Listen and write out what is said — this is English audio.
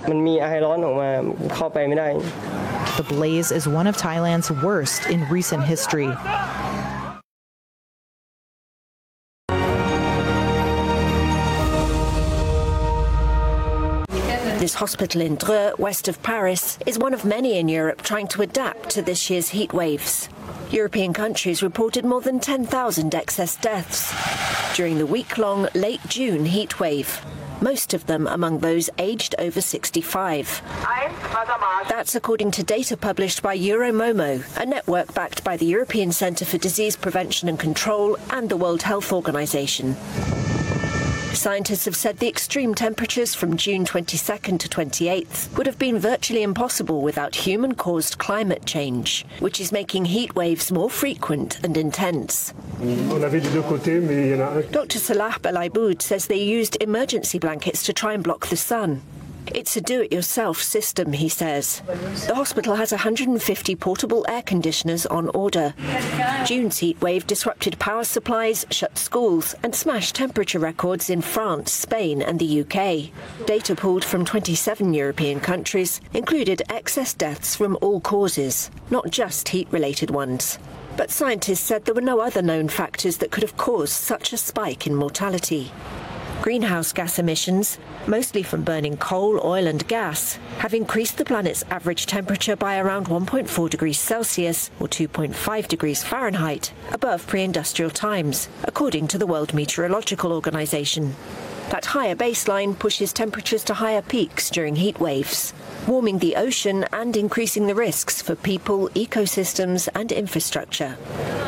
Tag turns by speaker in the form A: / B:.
A: The blaze is one of Thailand's worst in recent history.
B: This hospital in Dreux, west of Paris, is one of many in Europe trying to adapt to this year's heat waves. European countries reported more than 10,000 excess deaths during the week-long late June heat wave, most of them among those aged over 65. That's according to data published by Euromomo, a network backed by the European Centre for Disease Prevention and Control and the World Health Organization. Scientists have said the extreme temperatures from June 22nd to 28th would have been virtually impossible without human-caused climate change, which is making heat waves more frequent and intense. Dr. Salah Belaiboud says they used emergency blankets to try and block the sun. It's a do-it-yourself system, he says. The hospital has 150 portable air conditioners on order. June's heat wave disrupted power supplies, shut schools and smashed temperature records in France, Spain and the UK. Data pulled from 27 European countries included excess deaths from all causes, not just heat-related ones. But scientists said there were no other known factors that could have caused such a spike in mortality. Greenhouse gas emissions, mostly from burning coal, oil and gas, have increased the planet's average temperature by around 1.4 degrees Celsius or 2.5 degrees Fahrenheit above pre-industrial times, according to the World Meteorological Organization. That higher baseline pushes temperatures to higher peaks during heat waves, warming the ocean and increasing the risks for people, ecosystems and infrastructure.